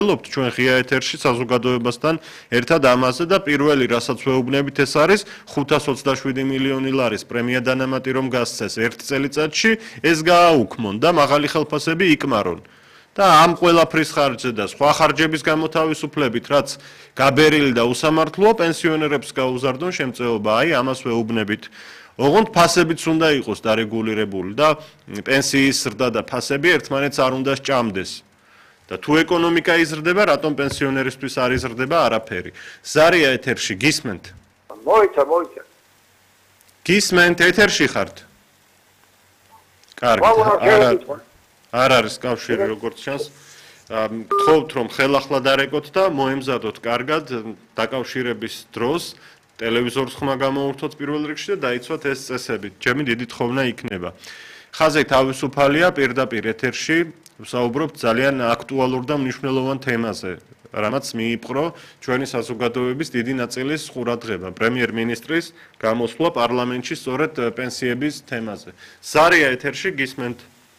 ვცდილობთ ჩვენ ღია ეთერში საზოგადოებასთან ერთად ამაზე და პირველი რასაც ვეუბნებით ეს არის 527 მილიონი ლარის პრემია დანამატი რომ გასცეს ერთ წელიწადში ეს გააუქმონ და მაღალი ხელფასები იკმარონ და ამ ყველაფრის ხარჯზე და სხვა ხარჯების გამოთავისუფლებით რაც გაბერილი და უსამართლოა პენსიონერებს გაუზარდონ შემწეობა აი ამას ვეუბნებით ოღონდ ფასებიც უნდა იყოს დარეგულირებული და პენსიის ზრდა და ფასები ერთმანეთს არ უნდა სჭამდეს და თუ ეკონომიკა იზრდება, რატომ პენსიონერისთვის არ იზრდება არაფერი. ზარია ეთერში გისმენთ? მოიცა. გისმენთ ეთერში ხართ? კარგი. არ არის კავშირი როგორც ჩანს. გთხოვთ რომ ხელახლა დარეკოთ და მოემზადოთ კარგად დაკავშირების დროს ტელევიზორს ხმა გამოურთოთ პირველ რიგში და დაიცვათ ეს წესები. ჩემი დიდი თხოვნა იქნება. ხაზი თავისუფალია პირდაპირ ეთერში ვსაუბრობთ ძალიან აქტუალურ და მნიშვნელოვან თემაზე, რამაც მიიპყრო ჩვენი საზოგადოების დიდი ნაწილის ყურადღება. პრემიერ-მინისტრის გამოსვლა პარლამენტში სწორედ პენსიების თემაზე. ზარია ეთერში გისმენთ?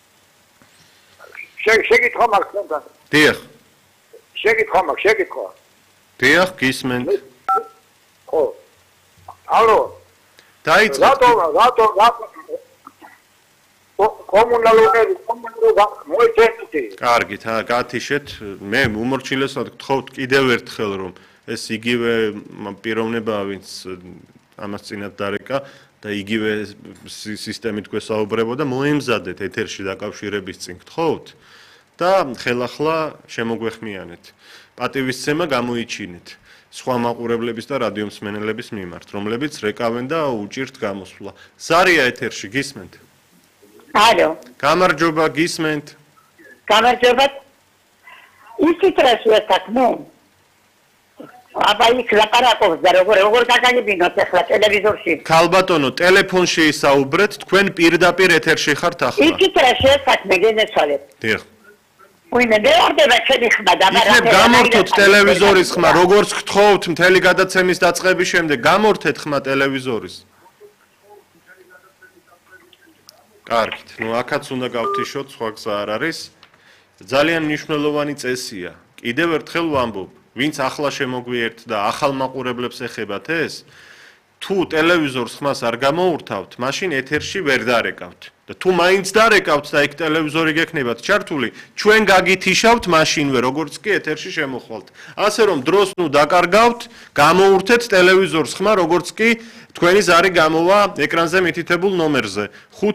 შეკითხვა მაქვს და. დიახ. შეკითხვა. დიახ, გისმენთ. ხო. ალო. დაიწყეთ. რატო კომუნალურები მოიცემთ. კარგით, გათიშეთ. მე უმორჩილესად გთხოვთ კიდევ ერთხელ რომ ეს იგივე პიროვნებაა, ვინც ამას წინათ დარეკა და იგივე სისტემით გვესაუბრებოდა, მოემზადეთ ეთერში დაკავშირების წინ გთხოვთ და ხელახლა შემოგვეხმიანეთ. პატივისცემა გამოიჩინეთ სხვა მაყურებლების და რადიო მსმენელების მიმართ, რომლებიც რეკავენ და უჭირთ გამოსვლა. ზარია ეთერში გისმენთ? ალო. გამარჯობა, გისმენთ? გამარჯობა. ისიც რასვეთაკ, ნუ. აბა იქ ლაპარაკობს და როგორ გაგაგებინოთ ახლა ტელევიზორში. ქალბატონო, ტელეფონში ისაუბრეთ, თქვენ პირდაპირ ეთერში ხართ ახლა. ისიც რასვეთაკ მეგენეცვალეთ. დიახ. ვინმე მეარდება ჩემი ხმა და იქნებ გამორთოთ ტელევიზორის ხმა, როგორც გთხოვთ მთელი გადაცემის დაწყების შემდეგ, გამორთეთ ხმა ტელევიზორის. კარგით, ნუ აქაც უნდა გავთიშოთ, სხვა გზა არ არის. ძალიან მნიშვნელოვანი წესია. კიდევ ერთხელ ვამბობ, ვინც ახლა შემოგვიერთ და ახალ მაყურებლებს ეხებათ ეს, თუ ტელევიზორს ხმას არ გამოურთავთ, მაშინ ეთერში ვერ დარეკავთ. და თუ მაინც დარეკავთ და იქ ტელევიზორი გექნებათ ჩართული, ჩვენ გაგითიშავთ მაშინვე, როგორც კი ეთერში შემოხვალთ. ასე რომ დროს ნუ დაკარგავთ, გამოურთეთ ტელევიზორს ხმა, როგორც კი თქვენი ზარი გამოვა ეკრანზე მითითებულ ნომერზე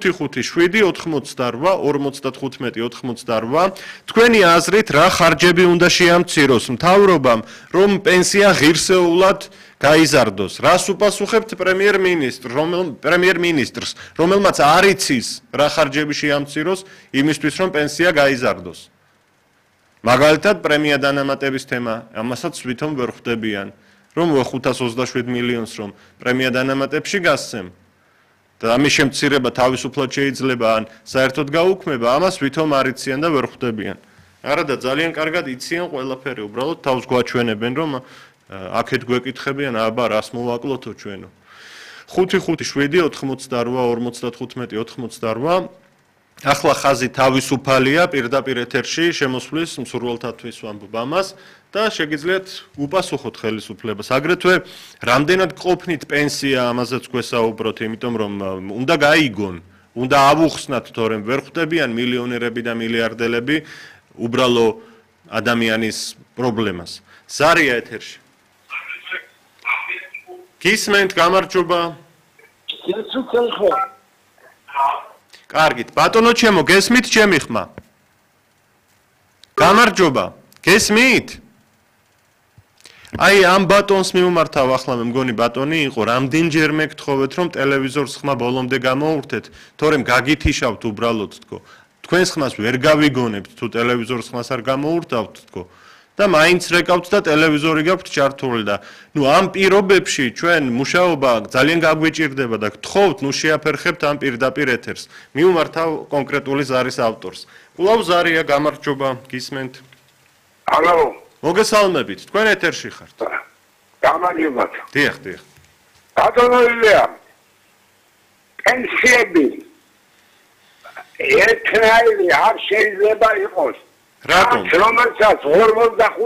557-88-55-88. თქვენი აზრით რა ხარჯები უნდა შეამციროს მთავრობამ, რომ პენსია ღირსეულად გაიზარდოს? რას უპასუხებთ პრემიერ-მინისტრს, რომელმაც არ იცის რა ხარჯები შეამციროს იმისთვის, რომ პენსია გაიზარდოს? მაგალითად, პრემია დანამატების თემა, ამასაც ვითომ ვერ ხვდებიან. რომ 527 მილიონს რომ პრემია დანამატებში გასცემ და ამის შემცირება თავისუფლად შეიძლება ან საერთოდ გაუქმება, ამას ვითომ არ იციან და ვერ ხვდებიან. არა და ძალიან კარგად იციან ყველაფერი, უბრალოდ თავს გვაჩვენებენ, რომ აქეთ გვეკითხებიან, აბა რას მოვაკლოთო ჩვენო. 557-88-55-88. ახლა ხაზი თავისუფალია პირდაპირ ეთერში შემოსვლის მსურველთათვის ვამბობ ამას და შეგიძლიათ უპასუხოთ ხელისუფლებას. აგრეთვე რამდენად ყოფნით პენსია, ამაზეც გვესაუბროთ, იმიტომ რომ უნდა გაიგონ, უნდა ავუხსნათ, თორემ ვერ ხვდებიან მილიონერები და მილიარდელები უბრალო ადამიანის პრობლემას. ზარია ეთერში. გისმენთ, გამარჯობა. კარგით, ბატონო ჩემო, გესმით ჩემი ხმა? გამარჯობა, გესმით? აი ამ ბატონს მიმართავ ახლა მე მგონი ბატონი იყო, რამდენჯერმე გთხოვეთ რომ ტელევიზორს ხმა ბოლომდე გამოურთეთ, თორემ გაგითიშავთ უბრალოდ თქო. თქვენს ხმას ვერ გავიგონებთ თუ ტელევიზორს ხმას არ გამოურთავთ თქო. და მაინც რეკავთ და ტელევიზორი გაქვთ ჩართული და ნუ ამ პირობებში ჩვენ მუშაობა ძალიან გაგვეჭირდება და გთხოვთ ნუ შეაფერხებთ ამ პირდაპირ ეთერს. მიმართავ კონკრეტული ზარის ავტორს. კვლავ ზარია, გამარჯობა, გისმენთ? ალო. მოგესალმებით, თქვენ ეთერში ხართ. გამარჯობა. დიახ. ბატონო ილია. პენსიები ერთნაირი არ შეიძლება იყოს. რატომ? რომელსაც 45